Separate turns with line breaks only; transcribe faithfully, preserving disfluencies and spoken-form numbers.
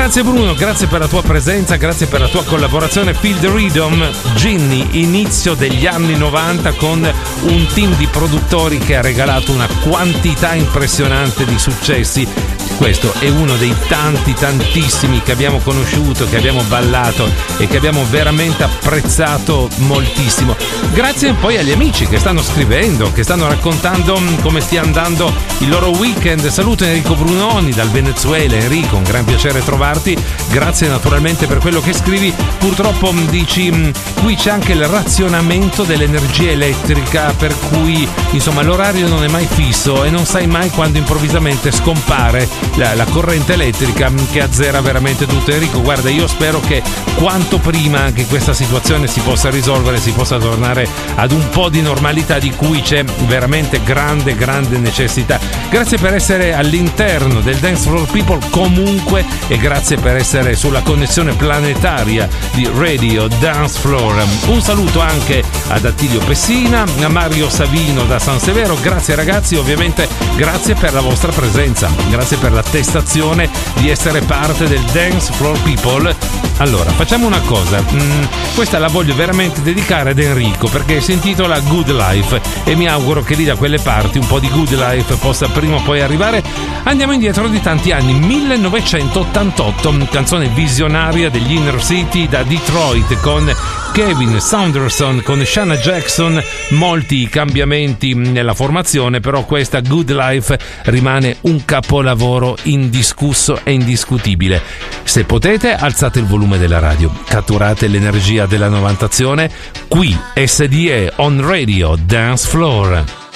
Grazie Bruno, grazie per la tua presenza, grazie per la tua collaborazione. Feel the Rhythm, Ginny, inizio degli anni novanta con un team di produttori che ha regalato una quantità impressionante di successi. Questo è uno dei tanti, tantissimi che abbiamo conosciuto, che abbiamo ballato e che abbiamo veramente apprezzato moltissimo. Grazie poi agli amici che stanno scrivendo, che stanno raccontando come stia andando il loro weekend. Saluto Enrico Brunoni dal Venezuela. Enrico, un gran piacere trovarti. Grazie naturalmente per quello che scrivi. Purtroppo dici qui c'è anche il razionamento dell'energia elettrica, per cui insomma l'orario non è mai fisso e non sai mai quando improvvisamente scompare La, la corrente elettrica che azzera veramente tutto. Enrico, guarda, io spero che quanto prima anche questa situazione si possa risolvere, si possa tornare ad un po' di normalità di cui c'è veramente grande grande necessità. Grazie per essere all'interno del Dance Floor People comunque, e grazie per essere sulla connessione planetaria di Radio Dance Floor. Un saluto anche ad Attilio Pessina, a Mario Savino da San Severo. Grazie ragazzi, ovviamente grazie per la vostra presenza, grazie per l'attestazione di essere parte del Dance Floor People. Allora, facciamo una cosa, mm, questa la voglio veramente dedicare ad Enrico perché si intitola Good Life e mi auguro che lì da quelle parti un po' di Good Life possa prima o poi arrivare. Andiamo indietro di tanti anni, millenovecentottantotto, canzone visionaria degli Inner City da Detroit con Kevin Saunderson, con Shanna Jackson, molti cambiamenti nella formazione, però questa Good Life rimane un capolavoro indiscusso e indiscutibile. Se potete, alzate il volume della radio, catturate l'energia della novantazione. Qui S D E on Radio Dance Floor.